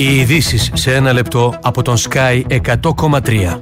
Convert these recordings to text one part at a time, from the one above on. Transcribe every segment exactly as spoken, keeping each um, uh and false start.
Οι ειδήσεις σε ένα λεπτό από τον Sky εκατό κόμμα τρία.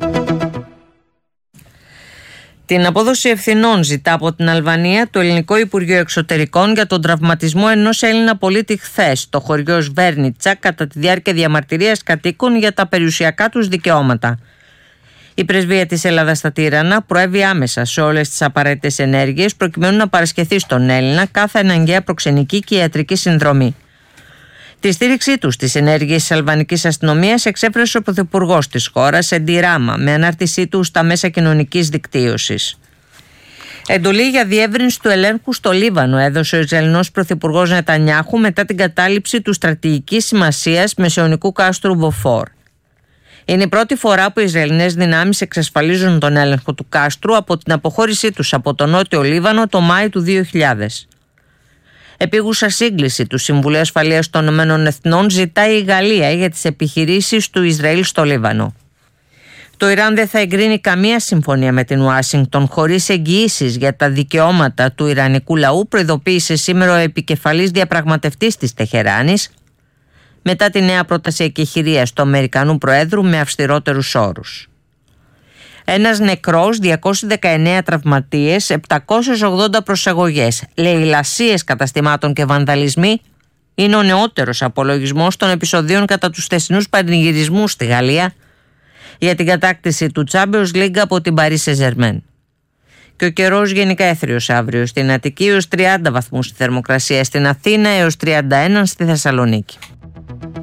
Την απόδοση ευθυνών ζητά από την Αλβανία το Ελληνικό Υπουργείο Εξωτερικών για τον τραυματισμό ενός Έλληνα πολίτη χθες στο χωριό Σβέρνιτσα κατά τη διάρκεια διαμαρτυρίας κατοίκων για τα περιουσιακά τους δικαιώματα. Η πρεσβεία της Ελλάδας στα Τύρανα προέβη άμεσα σε όλες τις απαραίτητες ενέργειες προκειμένου να παρασχεθεί στον Έλληνα κάθε αναγκαία προξενική και ιατρική συνδρομή. Τη στήριξή του στις ενέργειες της αλβανικής αστυνομίας εξέφρασε ο πρωθυπουργός της χώρας, Εντι Ράμα, με ανάρτησή του στα μέσα κοινωνικής δικτύωσης. Εντολή για διεύρυνση του ελέγχου στο Λίβανο έδωσε ο Ισραηλινός πρωθυπουργός Νετανιάχου μετά την κατάληψη του στρατηγικής σημασίας μεσαιωνικού κάστρου Μποφόρ. Είναι η πρώτη φορά που οι Ισραηλινές δυνάμεις εξασφαλίζουν τον έλεγχο του κάστρου από την αποχώρησή τους από το νότιο Λίβανο το Μάη του δύο χιλιάδες. Επίγουσα σύγκληση του Συμβουλίου Ασφαλείας των Ηνωμένων Εθνών ζητάει η Γαλλία για τις επιχειρήσεις του Ισραήλ στο Λίβανο. Το Ιράν δεν θα εγκρίνει καμία συμφωνία με την Ουάσιγκτον χωρίς εγγυήσεις για τα δικαιώματα του Ιρανικού λαού, προειδοποίησε σήμερα ο επικεφαλής διαπραγματευτής της Τεχεράνης, μετά τη νέα πρόταση εκεχηρίας του Αμερικανού Προέδρου με αυστηρότερους όρους. Ένας νεκρός, διακόσιοι δεκαεννέα τραυματίες, επτακόσιες ογδόντα προσαγωγές, λαιλασίες καταστημάτων και βανδαλισμοί είναι ο νεότερος απολογισμός των επεισοδίων κατά τους χθεσινούς πανηγυρισμούς στη Γαλλία για την κατάκτηση του Champions League από την Paris Saint-Germain. Και ο καιρός γενικά έθριος αύριο στην Αττική έως τριάντα βαθμούς στη θερμοκρασία, στην Αθήνα έως τριάντα ένα στη Θεσσαλονίκη.